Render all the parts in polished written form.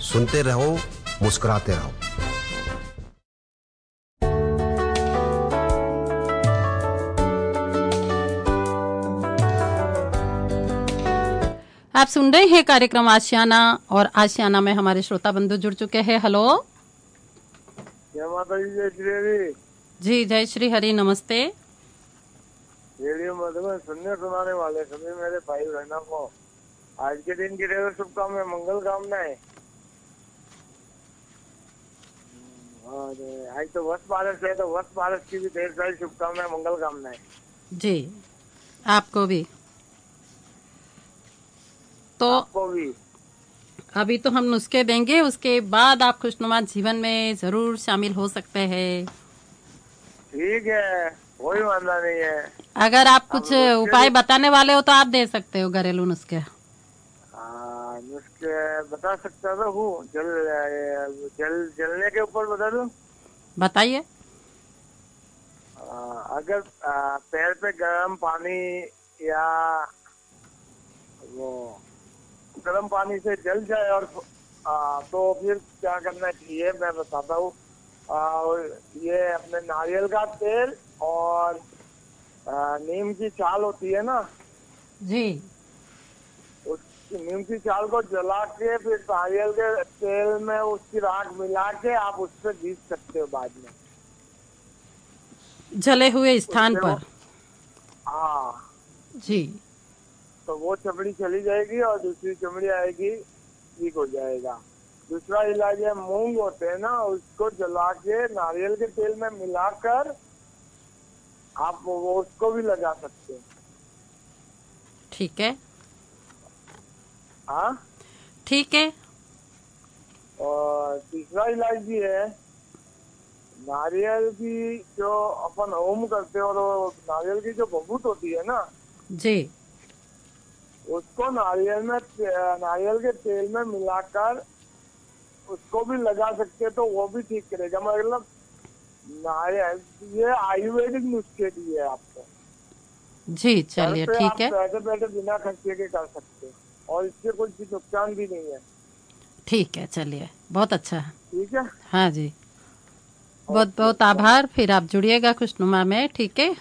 सुनते रहो, मुस्कुराते रहो। आप सुन रहे हैं कार्यक्रम आशियाना, और आशियाना में हमारे श्रोता बंधु जुड़ चुके हैं। हेलो। जय माता जी, जय श्री हरि। जी जय श्री हरि, नमस्ते। रेडियो मधुबन सुनने सुनाने वाले सभी मेरे भाई बहनों को आज के दिन की ढेर शुभकामनाएं, मंगल कामनाएं। और आज तो वर्ष बारस है, तो वर्ष बारस की भी ढेर सारी शुभकामनाएं, मंगल कामनाएं। जी आपको भी। तो आपको भी। अभी तो हम नुस्खे देंगे, उसके बाद आप खुशनुमा जीवन में जरूर शामिल हो सकते हैं। ठीक है, कोई वादा नहीं है। अगर आप कुछ उपाय बताने वाले हो तो आप दे सकते हो, घरेलू नुस्खे। नुस्खे बता सकता था हूँ। जलने के ऊपर बता दूं? बताइए। अगर पैर पे गर्म पानी या वो गर्म पानी से जल जाए और तो फिर क्या करना चाहिए मैं बताता हूँ। ये अपने नारियल का तेल और नीम की छाल होती है ना जी, उस नीम की छाल को जला के फिर नारियल के तेल में उसकी राख मिला के आप उस पर घीस सकते हो बाद में, जले हुए स्थान पर। हाँ जी, तो वो चमड़ी चली जाएगी और दूसरी चमड़ी आएगी, ठीक हो जाएगा। दूसरा इलाज है, मूंग होते हैं ना, उसको जला के नारियल के तेल में मिलाकर आप वो उसको भी लगा सकते हैं। ठीक है। हाँ ठीक है। और तीसरा इलाज भी है, नारियल की जो अपन होम करते हैं और नारियल की जो बबूत होती है ना जी, उसको नारियल के तेल में मिलाकर उसको भी लगा सकते, तो वो भी ठीक करेगा। मतलब ये आयुर्वेदिक नुस्खे दिए आपको। जी चलिए ठीक है। आप बैठे बैठे बिना खर्चे के कर सकते हैं और इससे कोई नुकसान भी नहीं है। ठीक है, चलिए बहुत अच्छा है। ठीक है, हाँ जी, बहुत बहुत आभार। फिर आप जुड़िएगा खुशनुमा में, ठीक है।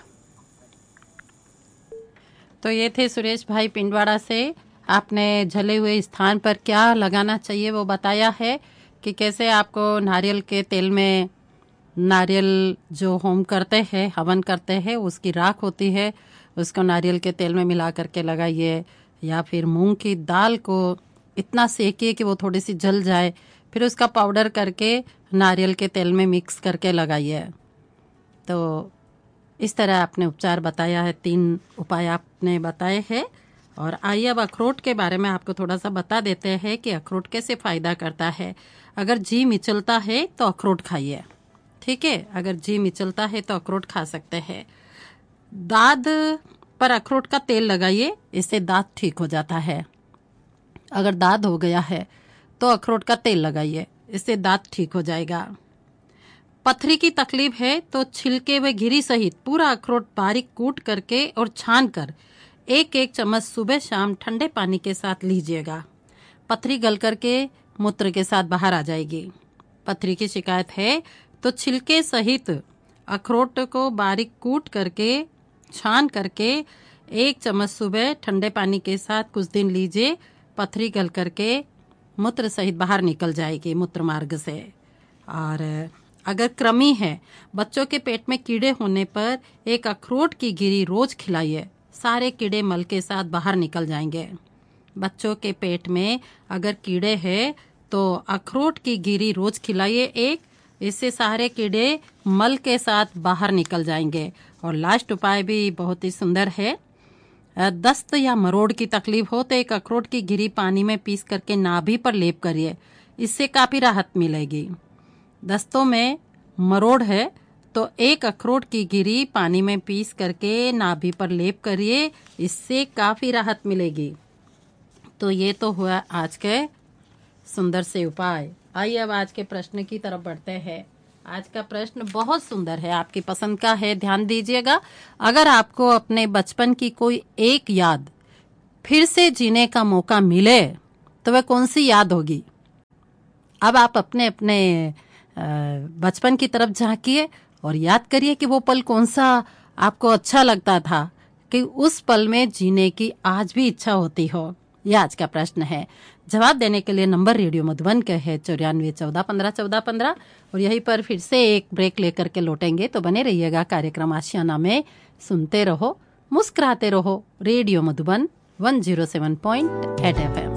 तो ये थे सुरेश भाई पिंडवाड़ा से। आपने जले हुए स्थान पर क्या लगाना चाहिए वो बताया है कि कैसे आपको नारियल के तेल में, नारियल जो होम करते हैं, हवन करते हैं, उसकी राख होती है, उसको नारियल के तेल में मिला करके लगाइए। या फिर मूंग की दाल को इतना सेकिए कि वो थोड़ी सी जल जाए, फिर उसका पाउडर करके नारियल के तेल में मिक्स करके लगाइए। तो इस तरह आपने उपचार बताया है, 3 उपाय आपने बताए हैं। और आइए अब अखरोट के बारे में आपको थोड़ा सा बता देते हैं कि अखरोट कैसे फायदा करता है। अगर जी मिचलता है तो अखरोट खाइए, ठीक है। अगर जी मिचलता है तो अखरोट खा सकते हैं। दाद पर अखरोट का तेल लगाइए, इससे दांत ठीक हो जाता है। अगर दाद हो गया है तो अखरोट का तेल लगाइए, इससे दांत ठीक हो जाएगा। पथरी की तकलीफ है तो छिलके व घिरी सहित पूरा अखरोट बारीक कूट करके और छान कर 1-1 चम्मच सुबह शाम ठंडे पानी के साथ लीजिएगा। पथरी गल करके मूत्र के साथ बाहर आ जाएगी। पथरी की शिकायत है तो छिलके सहित अखरोट को बारीक कूट करके छान करके 1 चम्मच सुबह ठंडे पानी के साथ कुछ दिन लीजिए। पथरी गल करके मूत्र सहित बाहर निकल जाएगी मूत्र मार्ग से। और अगर कृमि है, बच्चों के पेट में कीड़े होने पर एक अखरोट की गिरी रोज खिलाइए, सारे कीड़े मल के साथ बाहर निकल जाएंगे। बच्चों के पेट में अगर कीड़े हैं तो अखरोट की गिरी रोज खिलाइए एक, इससे सारे कीड़े मल के साथ बाहर निकल जाएंगे। और लास्ट उपाय भी बहुत ही सुंदर है। दस्त या मरोड़ की तकलीफ हो तो एक अखरोट की गिरी पानी में पीस करके नाभि पर लेप करिए, इससे काफी राहत मिलेगी। दस्तों में मरोड़ है तो एक अखरोट की गिरी पानी में पीस करके नाभि पर लेप करिए, इससे काफी राहत मिलेगी। तो ये तो हुआ आज के सुंदर से उपाय। आइए अब आज के प्रश्न की तरफ बढ़ते हैं। आज का प्रश्न बहुत सुंदर है, आपकी पसंद का है, ध्यान दीजिएगा। अगर आपको अपने बचपन की कोई एक याद फिर से जीने का मौका मिले तो वह कौन सी याद होगी? अब आप अपने अपने बचपन की तरफ झांकिए और याद करिए कि वो पल कौन सा आपको अच्छा लगता था, कि उस पल में जीने की आज भी इच्छा होती हो। ये आज का प्रश्न है। जवाब देने के लिए नंबर रेडियो मधुबन का है 9414151415। और यहीं पर फिर से एक ब्रेक लेकर के लौटेंगे, तो बने रहिएगा कार्यक्रम आशियाना में। सुनते रहो, मुस्कुराते रहो। Radio Madhuban 107.8 FM।